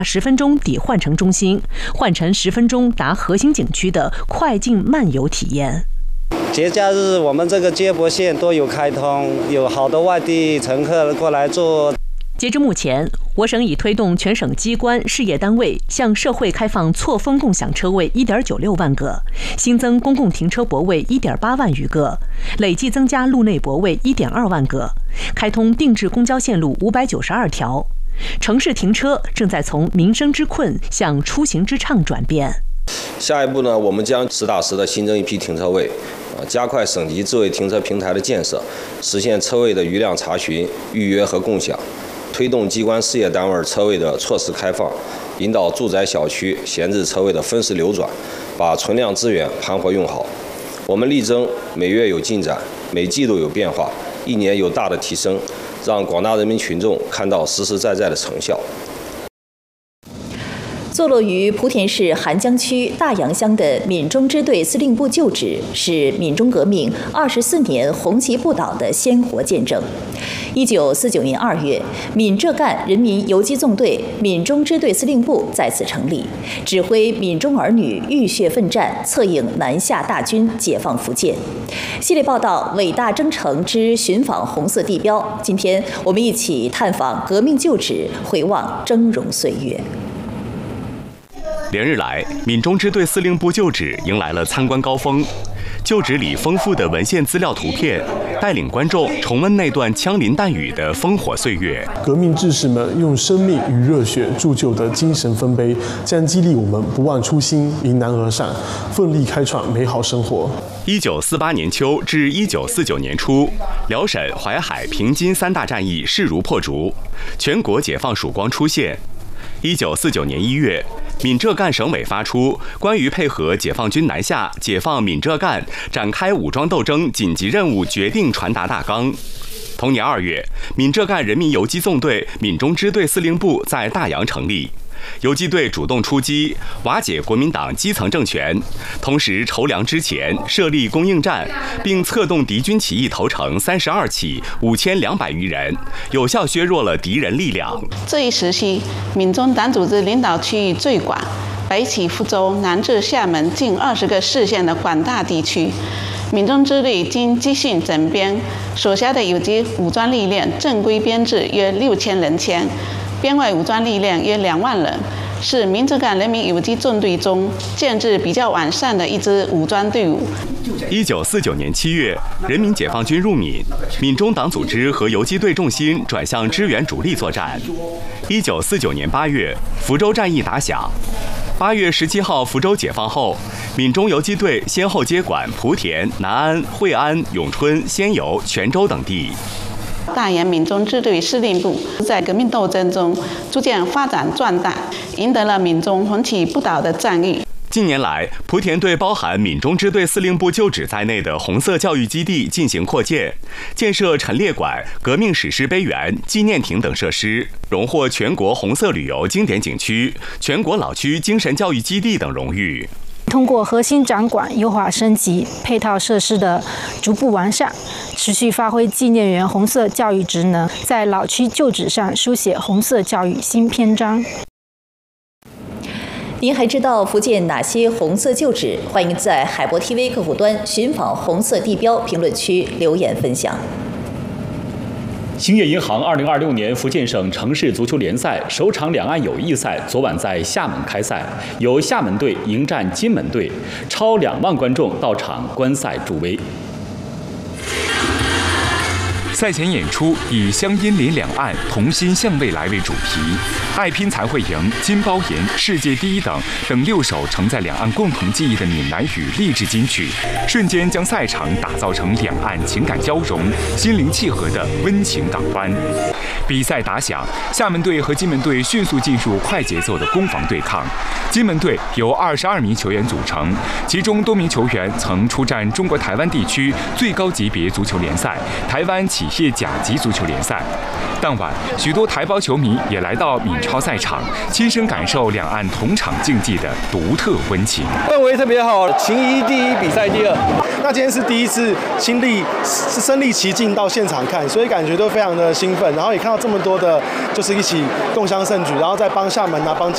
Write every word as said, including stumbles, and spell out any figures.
十分钟抵换乘中心，换乘十分钟达核心景区的快进慢游体验。 节假日我们这个接驳线都有开通，有好多外地乘客过来坐。 截至目前，我省已推动全省机关、事业单位向社会开放错峰共享车位 一点九六万个，新增公共停车泊位 一点八万余个，累计增加路内泊位 一点二万个，开通定制公交线路五百九十二条。城市停车正在从民生之困向出行之畅转变。 下一步呢，我们将实打实的新增一批停车位，啊，加快省级智慧停车平台的建设，实现车位的余量查询、预约和共享。推动机关事业单位车位的错时开放，引导住宅小区闲置车位的分时流转，把存量资源盘活用好。我们力争每月有进展，每季度有变化，一年有大的提升，让广大人民群众看到实实在在的成效。 坐落于莆田市韩江区大杨乡的闽中支队司令部旧址，是闽中革命二十四年红旗不倒的鲜活见证。一九四九年二月，闽浙赣人民游击纵队闽中支队司令部在此成立，指挥闽中儿女浴血奋战，策应南下大军解放福建。系列报道《伟大征程之寻访红色地标》，今天我们一起探访革命旧址，回望峥嵘岁月。 连日来，闽中支队司令部旧址迎来了参观高峰。旧址里丰富的文献资料图片，带领观众重温那段枪林弹雨的烽火岁月。 革命志士们用生命与热血铸就的精神丰碑，将激励我们不忘初心、迎难而上，奋力开创美好生活。 一九四八年秋至一九四九年初，辽沈、淮海、平津三大战役势如破竹，全国解放曙光出现。一九四九年一月，闽浙赣省委发出关于配合解放军南下、解放闽浙赣、展开武装斗争紧急任务决定传达大纲。同年二月，闽浙赣人民游击纵队闽中支队司令部在大杨成立。游击队主动出击，瓦解国民党基层政权，同时筹粮之前设立供应站，并策动敌军起义投诚三十二起，五千两百余人，有效削弱了敌人力量。 这一时期，闽中党组织领导区域最广，北起福州，南至厦门近二十个市县的广大地区。闽中支队经基训整编，所辖的游击武装力量正规编制约六千人千。编外武装力量约两万人，是闽浙赣人民游击纵队中建制比较完善的一支武装队伍。 一九四九年七月，人民解放军入闽，闽中党组织和游击队重心转向支援主力作战。一九四九年八月，福州战役打响。八月十七号，福州解放后，闽中游击队先后接管莆田、南安、惠安、永春、仙游、泉州等地。 大杨闽中支队司令部在革命斗争中逐渐发展壮大，赢得了闽中红旗不倒的赞誉。 近年来，莆田对包含闽中支队司令部旧址在内的红色教育基地进行扩建，建设陈列馆、革命史诗碑园、纪念亭等设施，荣获全国红色旅游经典景区、全国老区精神教育基地等荣誉。 通过核心展馆优化升级、配套设施的逐步完善，持续发挥纪念园红色教育职能，在老区旧址上书写红色教育新篇章。 您还知道福建哪些红色旧址？欢迎在海博 T V 客户端寻访红色地标评论区留言分享。 兴业银行二零二六年福建省城市足球联赛首场两岸友谊赛昨晚在厦门开赛，由厦门队迎战金门队，超两万观众到场观赛助威。 赛前演出以“乡音邻两岸，同心向未来”为主题，爱拼才会赢、金包银、世界第一等等六首承载两岸共同记忆的闽南语励志金曲，瞬间将赛场打造成两岸情感交融、心灵契合的温情港湾。比赛打响，厦门队和金门队迅速进入快节奏的攻防对抗。金门队由二十二名球员组成，其中多名球员曾出战中国台湾地区最高级别足球联赛——台湾企业甲级足球联赛。当晚，许多台胞球迷也来到闽超赛场，亲身感受两岸同场竞技的独特温情。 氛围特别好，情谊第一，比赛第二。那今天是第一次亲历身临其境到现场看，所以感觉都非常的兴奋，然后也看到这么多的，就是一起共襄盛举，然后再帮厦门啊，帮